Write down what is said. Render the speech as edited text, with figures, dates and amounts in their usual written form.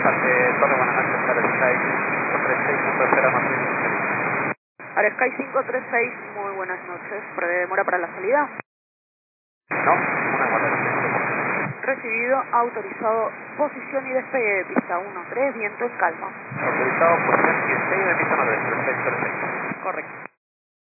Torre, buenas noches, para el Sky 536, punto de espera más bien. Al Sky 536, muy buenas noches. ¿Prevé demora para la salida? No, una guarda. Recibido, autorizado, posición y despegue de pista 1-3, viento en calma. Autorizado, posición y despegue de pista 1-3, perfecto, perfecto. Correcto.